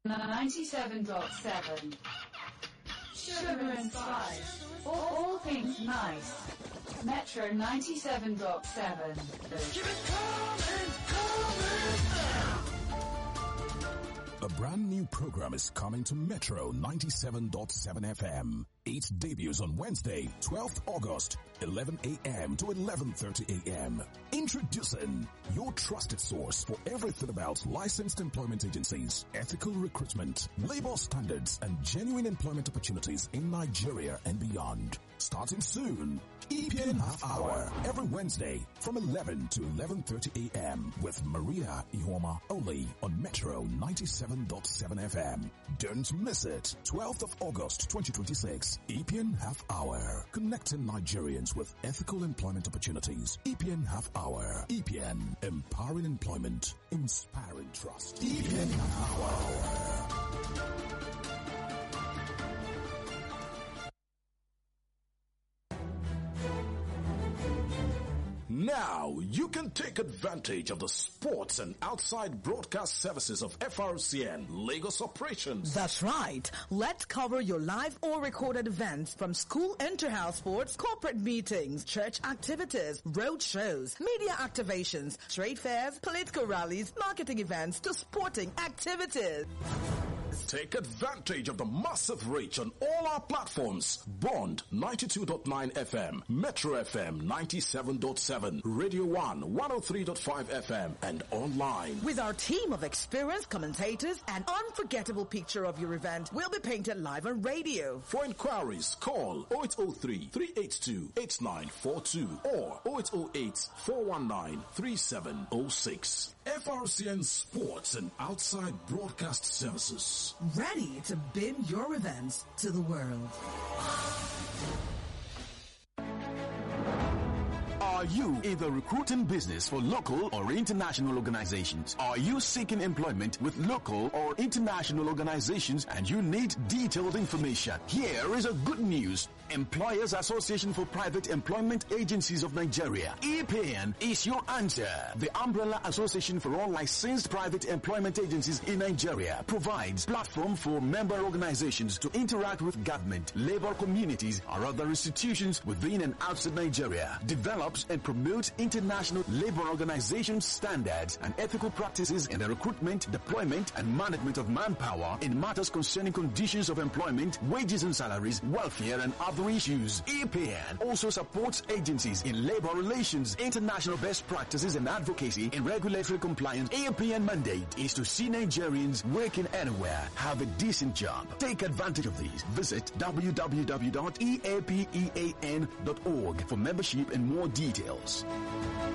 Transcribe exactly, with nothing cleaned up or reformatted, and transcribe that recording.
ninety-seven point seven. Sugar and spice. All, all things nice. Metro ninety-seven point seven. Keep it coming, coming. A brand new program is coming to Metro ninety-seven point seven F M. It debuts on Wednesday, twelfth August, eleven a.m. to eleven thirty a.m. Introducing your trusted source for everything about licensed employment agencies, ethical recruitment, labor standards, and genuine employment opportunities in Nigeria and beyond. Starting soon, E P N Half Hour, every Wednesday from eleven to eleven thirty a.m. with Maria Ihoma only on Metro ninety-seven point seven F M. Don't miss it. twelfth of August twenty twenty-six. E P N Half Hour, connecting Nigerians with ethical employment opportunities. E P N Half Hour. E P N, empowering employment, inspiring trust. E P N Half Hour. Now, you can take advantage of the sports and outside broadcast services of F R C N Lagos operations. That's right. Let's cover your live or recorded events from school inter-house sports, corporate meetings, church activities, road shows, media activations, trade fairs, political rallies, marketing events to sporting activities. Take advantage of the massive reach on all our platforms. Bond ninety-two point nine F M, Metro F M ninety-seven point seven, Radio one one oh three point five F M, and online. With our team of experienced commentators, an unforgettable picture of your event will be painted live on radio. For inquiries, call oh eight oh three, three eight two, eight nine four two or oh eight oh eight, four one nine, three seven oh six. F R C N Sports and Outside Broadcast Services. Ready to beam your events to the world. Are you in the recruiting business for local or international organizations? Are you seeking employment with local or international organizations and you need detailed information? Here is a good news. Employers Association for Private Employment Agencies of Nigeria, E P N, is your answer. The umbrella association for all licensed private employment agencies in Nigeria provides platform for member organizations to interact with government, labor communities, or other institutions within and outside Nigeria, develops and promotes international labor organization standards and ethical practices in the recruitment, deployment, and management of manpower in matters concerning conditions of employment, wages and salaries, welfare, and other issues. E P N also supports agencies in labor relations, international best practices, and advocacy in regulatory compliance. E P N mandate is to see Nigerians working anywhere have a decent job. Take advantage of these. Visit w w w dot e a p e a n dot org for membership and more details.